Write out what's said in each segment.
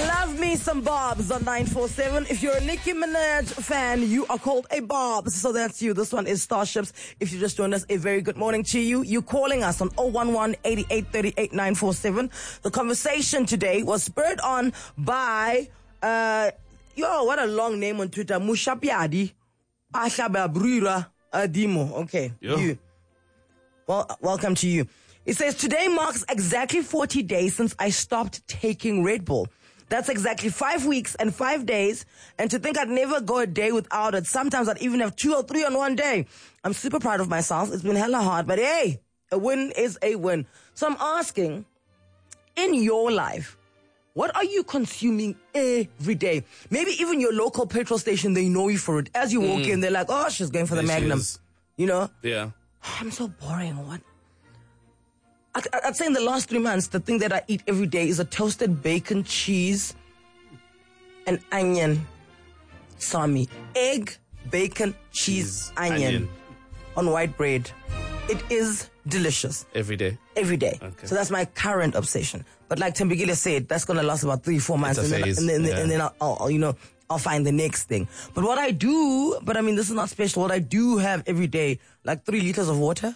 Love me some Bobs on 947. If you're a Nicki Minaj fan, you are called a Bobs. So that's you. This one is Starships. If you just joined us, a very good morning to you. You're calling us on 011-8838-947. The conversation today was spurred on by, what a long name on Twitter. Mushapiadi Ashababrira Adimo. Okay. Yo. You. Well, welcome to you. It says, today marks exactly 40 days since I stopped taking Red Bull. That's exactly 5 weeks and 5 days. And to think I'd never go a day without it. Sometimes I'd even have 2 or 3 on one day. I'm super proud of myself. It's been hella hard, but hey, a win is a win. So I'm asking, in your life, what are you consuming every day? Maybe even your local petrol station, they know you for it. As you walk in, they're like, oh, she's going for the Magnum. You know? Yeah. I'm so boring. What? I'd say in the last 3 months, the thing that I eat every day is a toasted bacon, cheese, and onion salmi. Egg, bacon, cheese, onion on white bread. It is delicious. Every day? Every day. Okay. So that's my current obsession. But like Tembegile said, that's going to last about 3-4 months. It's a phase. And then I'll find the next thing. But what I do, this is not special. What I do have every day, like 3 liters of water.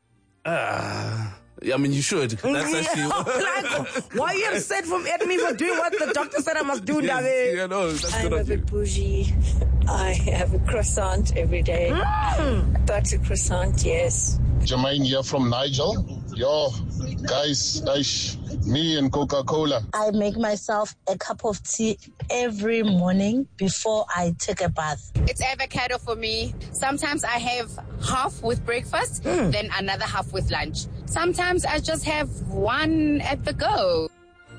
I mean, you should. That's actually... Why are you upset at me for doing what the doctor said I must do, David? Yeah, no, that's I'm good a of you. bit bougie. I have a croissant every day. Butter croissant, yes. Jermaine here from Nigel. Yo, guys, me and Coca-Cola. I make myself a cup of tea every morning before I take a bath. It's avocado for me. Sometimes I have half with breakfast, then another half with lunch. Sometimes I just have one at the go.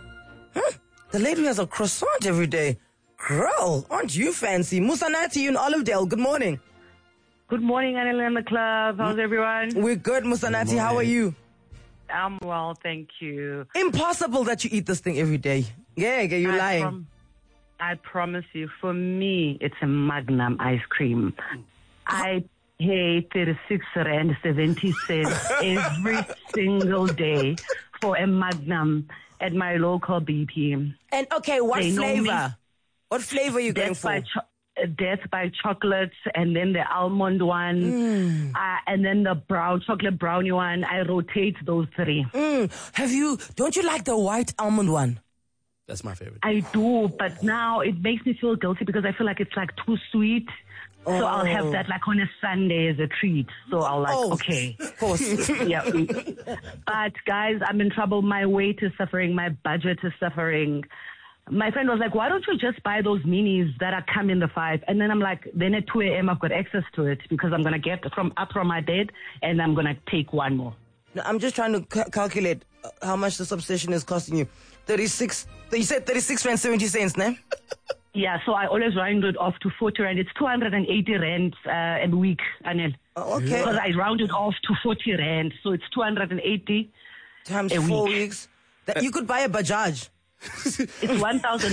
The lady has a croissant every day. Girl, aren't you fancy? Musanati, you in Olivedale. Good morning. Good morning, Anil and the club. How's everyone? We're good, Musanati. How are you? I'm well, thank you. Impossible that you eat this thing every day. Yeah, you're lying. I promise you, for me, it's a Magnum ice cream. I pay 36 Rand 70 cents every single day for a Magnum at my local BP. And okay, what flavor? What flavor are you going for? Death by Chocolate, and then the almond one, and then the chocolate brownie one. I rotate those 3. Don't you like the white almond one? That's my favorite. I do, but now it makes me feel guilty because I feel like it's like too sweet. So I'll have that like on a Sunday as a treat. So I'll okay. Of course. Yeah. But guys, I'm in trouble. My weight is suffering. My budget is suffering. My friend was like, why don't you just buy those minis that are come in the 5? And then I'm like, then at 2 a.m. I've got access to it because I'm going to get up from my bed and I'm going to take one more. No, I'm just trying to calculate how much this obsession is costing you. 36, you said 36 Rand 70 cents, no? Yeah, so I always round it off to 40 Rand. It's 280 Rand a week, Anil. Oh, okay. Because I round it off to 40 Rand. So it's 280 times 4 weeks. You could buy a Bajaj. It's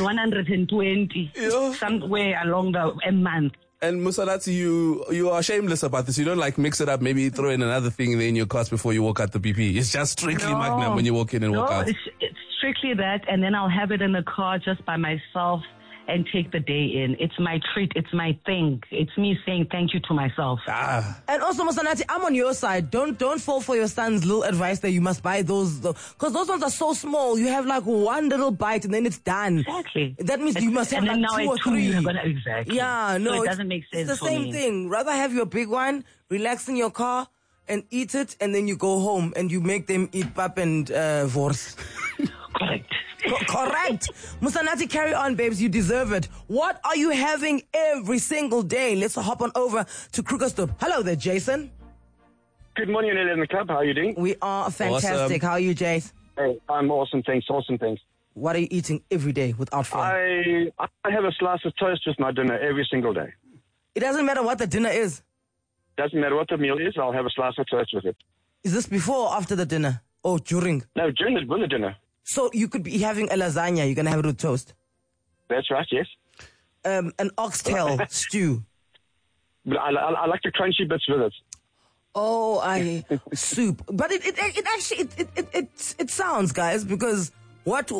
1,120 somewhere along a month. And Musanati, you are shameless about this. You don't like mix it up, maybe throw in another thing in your cart before you walk out the BP. It's just strictly Magnum when you walk in and walk out. It's strictly that, and then I'll have it in the car just by myself and take the day in. It's my treat. It's my thing. It's me saying thank you to myself. And also, Musanati, I'm on your side. Don't fall for your son's little advice that you must buy those, because those ones are so small. You have like one little bite and then it's done. Exactly. That means you must have like 2 or 3. Exactly. Yeah, no. So it doesn't make sense. It's the same thing. Rather have your big one, relax in your car and eat it, and then you go home and you make them eat pap and wors. Correct. Correct. Musanati, carry on, babes. You deserve it. What are you having every single day? Let's hop on over to Krugersdorp. Hello there, Jason. Good morning, Anil in the club. How are you doing? We are fantastic. Awesome. How are you, Jace? Hey, I'm awesome, thanks. Awesome, thanks. What are you eating every day without fail? I have a slice of toast with my dinner every single day. It doesn't matter what the dinner is? Doesn't matter what the meal is, I'll have a slice of toast with it. Is this before or after the dinner? Or during? No, during the dinner. So you could be having a lasagna. You're going to have it with toast? That's right, yes. An oxtail stew. But I like the crunchy bits with it. Oh, soup. But it actually sounds, guys, because what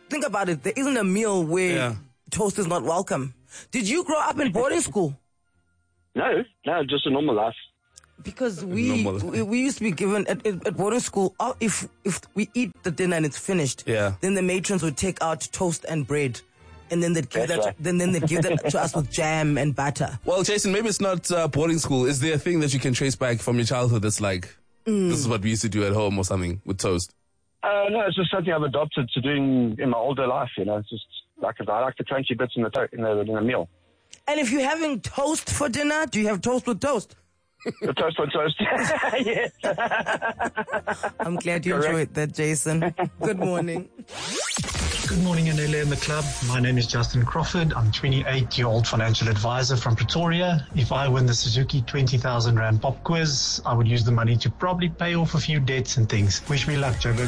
think about it. There isn't a meal where toast is not welcome. Did you grow up in boarding school? No, just a normal life. Because we used to be given at boarding school, if we eat the dinner and it's finished, then the matrons would take out toast and bread. And then they'd give that to us with jam and butter. Well, Jason, maybe it's not boarding school. Is there a thing that you can trace back from your childhood that's like, this is what we used to do at home or something with toast? No, it's just something I've adopted to doing in my older life. It's just like I like the crunchy bits in the meal. And if you're having toast for dinner, do you have toast with toast? The toast on toast. Yes. I'm glad you enjoyed that, Jason. Good morning. Good morning, Anele and the club. My name is Justin Crawford. I'm 28-year-old financial advisor from Pretoria. If I win the Suzuki 20,000 Rand pop quiz, I would use the money to probably pay off a few debts and things. Wish me luck, Joburg.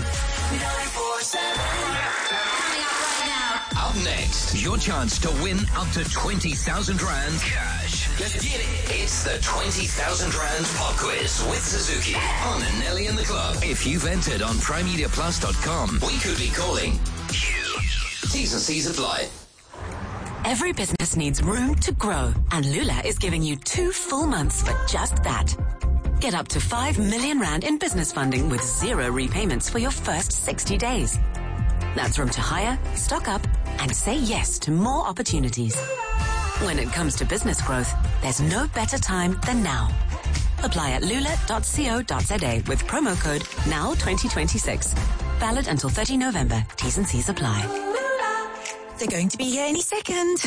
Up next, your chance to win up to 20,000 Rand cash. Let's get it. It's the 20,000 Rand pop quiz with Suzuki on Nelly in the Club. If you've entered on primemediaplus.com, we could be calling you. T's and C's apply. Every business needs room to grow, and Lula is giving you 2 full months for just that. Get up to 5 million Rand in business funding with 0 repayments for your first 60 days. That's room to hire, stock up, and say yes to more opportunities. When it comes to business growth, there's no better time than now. Apply at lula.co.za with promo code NOW2026. Valid until 30 November. T's and C's apply. They're going to be here any second.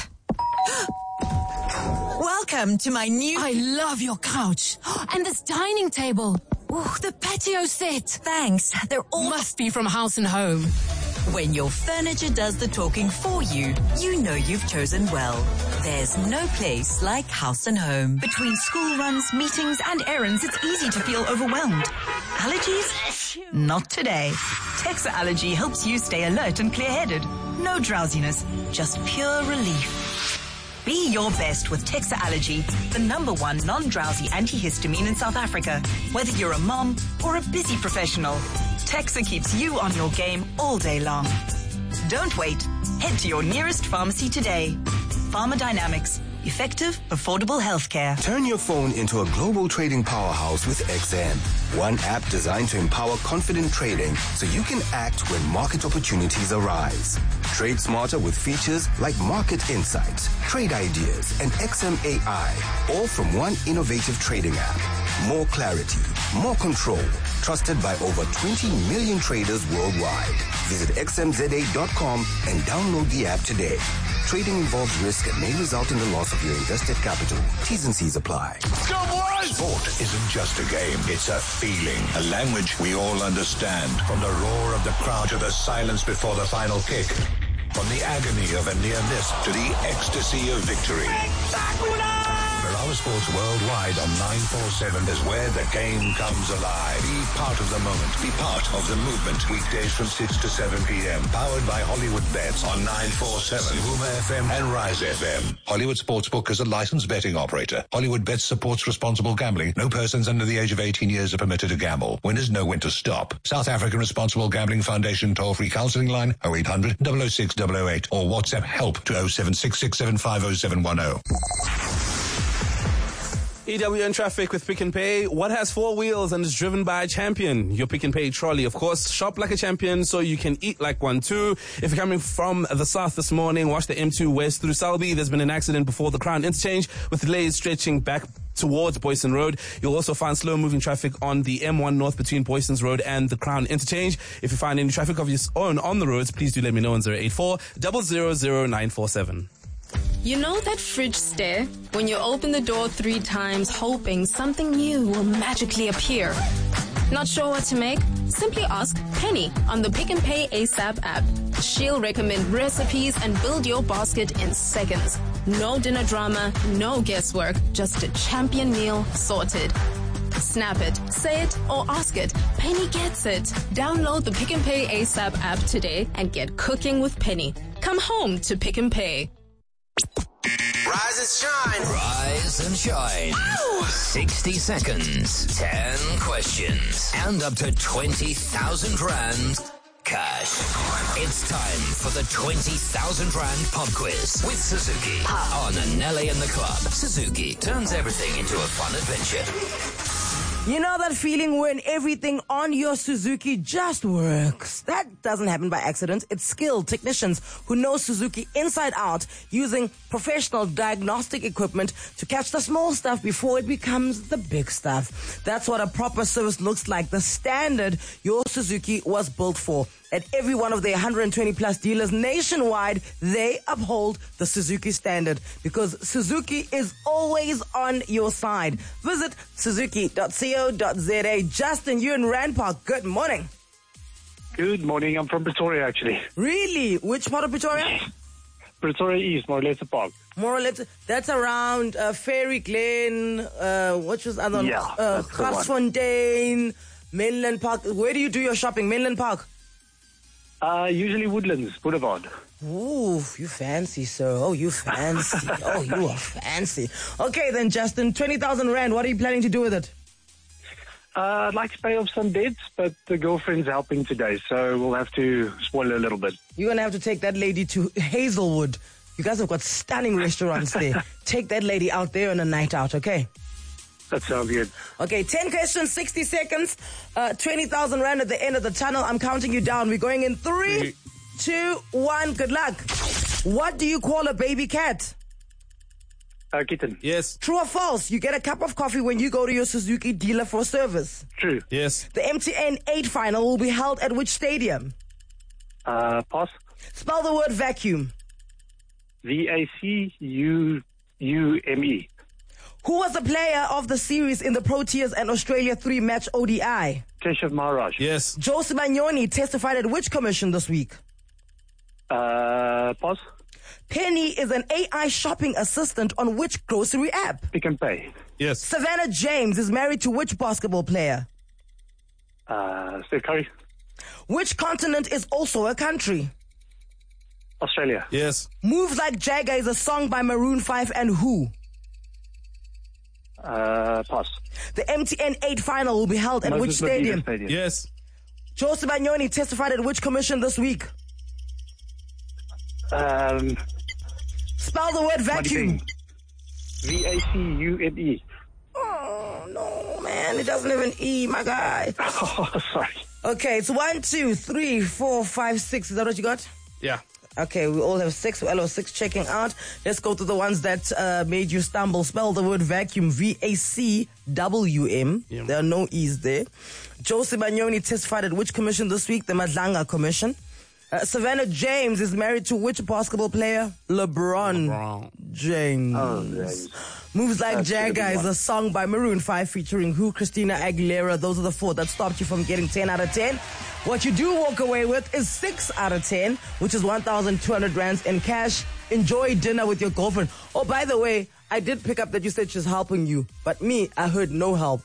Welcome to my new... I love your couch. And this dining table. Ooh, the patio set. Thanks. They're all... Must be from House and Home. When your furniture does the talking for you, you know you've chosen well. There's no place like House and Home. Between school runs, meetings, and errands, it's easy to feel overwhelmed. Allergies? Not today. Texa Allergy helps you stay alert and clear-headed. No drowsiness, just pure relief. Be your best with Texa Allergy, the #1 non-drowsy antihistamine in South Africa. Whether you're a mom or a busy professional, Texa keeps you on your game all day long. Don't wait. Head to your nearest pharmacy today. Pharmadynamics. Effective, affordable healthcare. Turn your phone into a global trading powerhouse with XN. One app designed to empower confident trading so you can act when market opportunities arise. Trade smarter with features like market insights, trade ideas, and XM AI, all from one innovative trading app. More clarity, more control, trusted by over 20 million traders worldwide. Visit xmza.com and download the app today. Trading involves risk and may result in the loss of your invested capital. T's and C's apply. Let's go, boys! Sport isn't just a game. It's a feeling. A language we all understand. From the roar of the crowd to the silence before the final kick. From the agony of a near miss to the ecstasy of victory. Bravo Sports Worldwide on 947 is where the game comes alive. Be part of the moment. Be part of the movement. Weekdays from 6 to 7 p.m. Powered by Hollywood Bets on 947, Huma FM and Rise FM. Hollywood Sportsbook is a licensed betting operator. Hollywood Bets supports responsible gambling. No persons under the age of 18 years are permitted to gamble. Winners know when to stop. South African Responsible Gambling Foundation toll-free counseling line 0800 006 008 or WhatsApp help to 0766750710. EWN traffic with Pick and Pay. What has 4 wheels and is driven by a champion? Your Pick and Pay trolley, of course. Shop like a champion so you can eat like one too. If you're coming from the south this morning, watch the M2 West through Selby. There's been an accident before the Crown Interchange with delays stretching back towards Boyson Road. You'll also find slow-moving traffic on the M1 North between Boyson's Road and the Crown Interchange. If you find any traffic of your own on the roads, please do let me know on 084 000 947. You know that fridge stare? When you open the door 3 times hoping something new will magically appear. Not sure what to make? Simply ask Penny on the Pick and Pay ASAP app. She'll recommend recipes and build your basket in seconds. No dinner drama, no guesswork, just a champion meal sorted. Snap it, say it, or ask it. Penny gets it. Download the Pick and Pay ASAP app today and get cooking with Penny. Come home to Pick and Pay. Rise and shine. Rise and shine. Ow! 60 seconds, 10 questions, and up to 20,000 Rand cash. It's time for the 20,000 Rand pop quiz with Suzuki on Anele in the Club. Suzuki turns everything into a fun adventure. You know that feeling when everything on your Suzuki just works? That doesn't happen by accident. It's skilled technicians who know Suzuki inside out, using professional diagnostic equipment to catch the small stuff before it becomes the big stuff. That's what a proper service looks like, the standard your Suzuki was built for. At every one of their 120 plus dealers nationwide, they uphold the Suzuki standard because Suzuki is always on your side. Visit suzuki.co.za. Justin, you in Rand Park. Good morning. Good morning. I'm from Pretoria, actually. Really? Which part of Pretoria? Pretoria East, Moroletse Park. Moroletse. That's around Fairy Glen, what was other one? Yeah, that's the one. Garsfontein, Mainland Park. Where do you do your shopping? Mainland Park? Usually Woodlands, Boulevard. Ooh, you fancy, sir. Oh, you fancy. Oh, you are fancy. Okay, then, Justin, 20,000 Rand. What are you planning to do with it? I'd like to pay off some debts, but the girlfriend's helping today, so we'll have to spoil her a little bit. You're going to have to take that lady to Hazelwood. You guys have got stunning restaurants there. Take that lady out there on a night out, okay? That sounds good. Okay, 10 questions, 60 seconds, 20,000 Rand at the end of the tunnel. I'm counting you down. We're going in 3, 2, 1. Good luck. What do you call a baby cat? Kitten. Yes. True or false? You get a cup of coffee when you go to your Suzuki dealer for service. True. Yes. The MTN 8 final will be held at which stadium? Pass. Spell the word vacuum. VACUUME. Who was the player of the series in the Proteas and Australia 3-match ODI? Keshav Maharaj. Yes. Joe Simeone testified at which commission this week? Pass. Penny is an AI shopping assistant on which grocery app? Pick and Pay. Yes. Savannah James is married to which basketball player? Steph Curry. Which continent is also a country? Australia. Yes. Move Like Jagger is a song by Maroon 5 and who? Pass. The MTN 8 final will be held at which stadium? Yes. Joe Simeone testified at which commission this week? Spell the word vacuum. VACUME. Oh, no, man. It doesn't have an E, my guy. Oh, sorry. Okay, it's 1, 2, 3, 4, 5, 6. Is that what you got? Yeah. Okay, we all have 6. Well, 6 checking out. Let's go to the ones that made you stumble. Spell the word vacuum. VACWM. Yeah. There are no E's there. Joe Simeone testified at which commission this week? The Madlanga Commission. Savannah James is married to which basketball player? LeBron James. Oh, nice. Moves Like That's Jagger gonna be is a song by Maroon 5 featuring who? Christina Aguilera. Those are the 4 that stopped you from getting 10 out of 10. What you do walk away with is 6 out of 10, which is 1,200 Rands in cash. Enjoy dinner with your girlfriend. Oh, by the way, I did pick up that you said she's helping you, but me, I heard no help.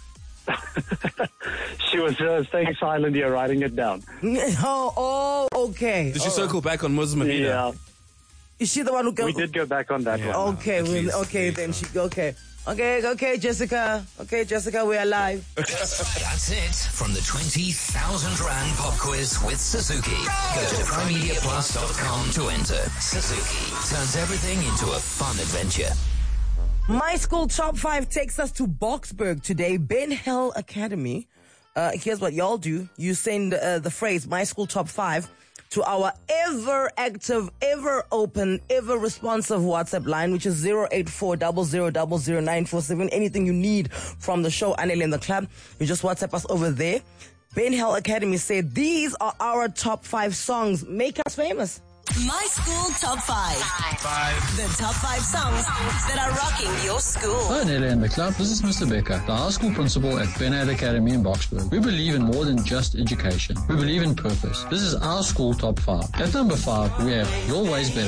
She was staying silent here, writing it down. Oh, okay. Did you circle back on Moses Medina? Yeah. Is she the one who We did go back on that one. Okay, then she. Okay, Jessica. Okay, Jessica, we're alive. That's it from the 20,000 Rand pop quiz with Suzuki. Go to primemediaplus.com to enter. Suzuki turns everything into a fun adventure. My School Top 5 takes us to Boksburg today. Ben Hill Academy. Here's what y'all do. You send the phrase My School Top 5 to our ever active, ever open, ever responsive WhatsApp line, which is 08400000947. Anything you need from the show, Anele in the Club, you just WhatsApp us over there. Ben Hill Academy said, these are our top 5 songs. Make us famous. My School Top 5. The top 5 songs that are rocking your school. Hi, Nele and the Club. This is Mr. Becker, the high school principal at Ben Hill Academy in Boksburg. We believe in more than just education. We believe in purpose. This is our school top 5. At number 5, we have Your Way's Better.